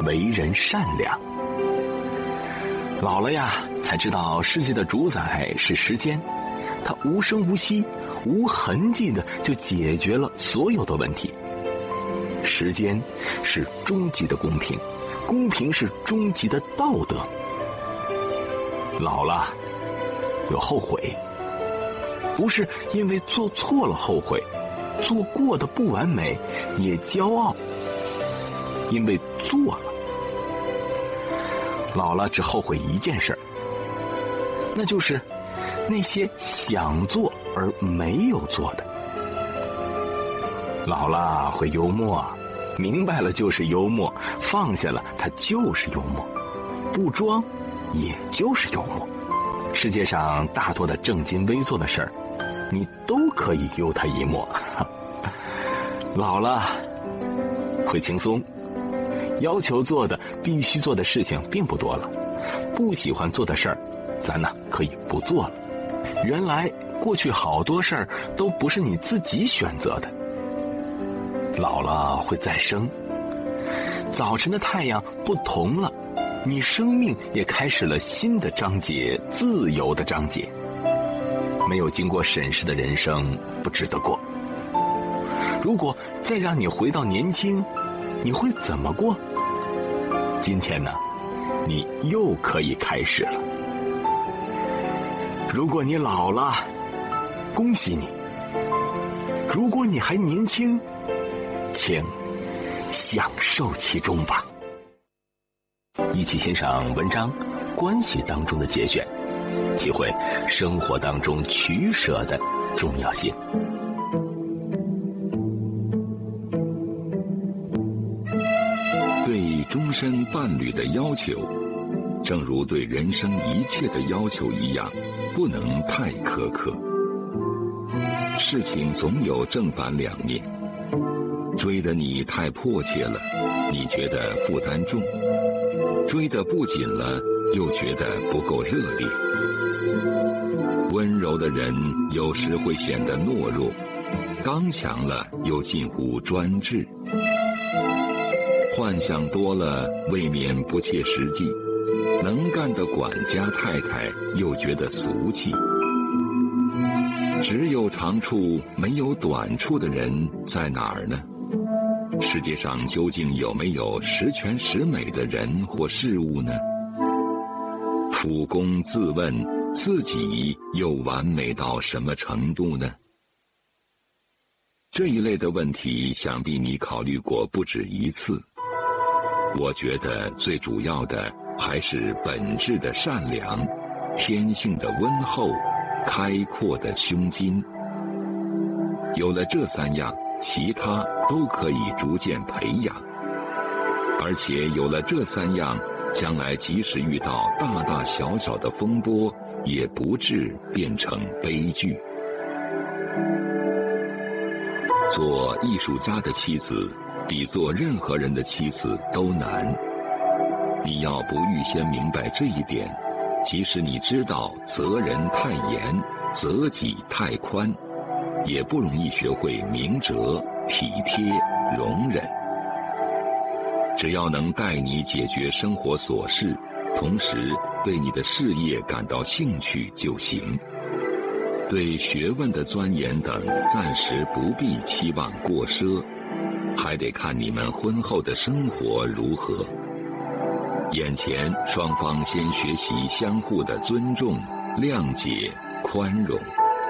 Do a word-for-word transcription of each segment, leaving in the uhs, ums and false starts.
为人善良。老了呀，才知道世界的主宰是时间，它无声无息、无痕迹的就解决了所有的问题。时间是终极的公平，公平是终极的道德。老了有后悔，不是因为做错了后悔，做过的不完美也骄傲，因为做了。老了只后悔一件事，那就是那些想做而没有做的。老了会幽默，明白了就是幽默，放下了它就是幽默，不装也就是幽默。世界上大多的正襟危坐的事儿，你都可以幽它一默。老了会轻松，要求做的必须做的事情并不多了，不喜欢做的事儿咱呢可以不做了。原来过去好多事儿都不是你自己选择的。老了会再生，早晨的太阳不同了，你生命也开始了新的章节，自由的章节。没有经过审视的人生不值得过。如果再让你回到年轻，你会怎么过？今天呢，你又可以开始了。如果你老了，恭喜你；如果你还年轻，请享受其中吧。一起欣赏文章《关系当中的节选》，体会生活当中取舍的重要性。 对终身伴侣的要求，正如对人生一切的要求一样，不能太苛刻。事情总有正反两面，追得你太迫切了，你觉得负担重；追得不紧了，又觉得不够热烈。温柔的人有时会显得懦弱，刚强了又近乎专制。幻想多了未免不切实际，能干的管家太太又觉得俗气。只有长处没有短处的人在哪儿呢？世界上究竟有没有十全十美的人或事物呢？俯躬自问，自己又完美到什么程度呢？这一类的问题，想必你考虑过不止一次。我觉得最主要的还是本质的善良，天性的温厚，开阔的胸襟。有了这三样，其他都可以逐渐培养。而且有了这三样，将来即使遇到大大小小的风波，也不致变成悲剧。做艺术家的妻子，比做任何人的妻子都难。你要不预先明白这一点，即使你知道责人太严，责己太宽，也不容易学会明哲、体贴、容忍。只要能带你解决生活琐事，同时对你的事业感到兴趣就行。对学问的钻研等，暂时不必期望过奢，还得看你们婚后的生活如何。眼前双方先学习相互的尊重、谅解、宽容。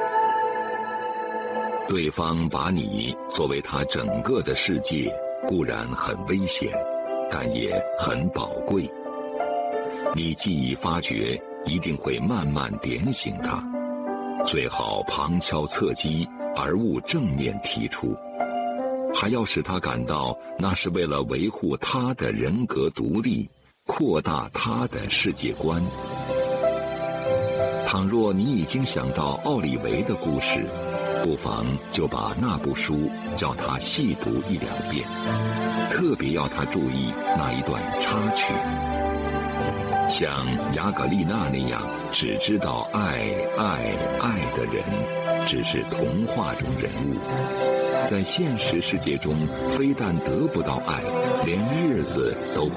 对方把你作为他整个的世界，固然很危险，但也很宝贵。你既已发觉，一定会慢慢点醒他。最好旁敲侧击，而勿正面提出。还要使他感到那是为了维护他的人格独立，扩大他的世界观。倘若你已经想到奥利维的故事，不妨就把那部书叫他细读一两遍，特别要他注意那一段插曲。像雅格丽娜那样只知道爱爱爱的人，只是童话中人物，在现实世界中非但得不到爱，连日子都